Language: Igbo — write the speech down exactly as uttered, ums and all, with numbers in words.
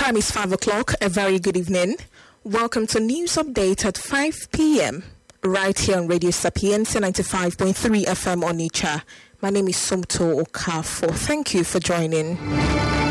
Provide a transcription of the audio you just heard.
time is five o'clock. A very good evening. Welcome to News Update at five p.m. right here on Radio Sapienza ninety-five point three F M on Onitsha. My name is Somto Okafo. Thank you for joining.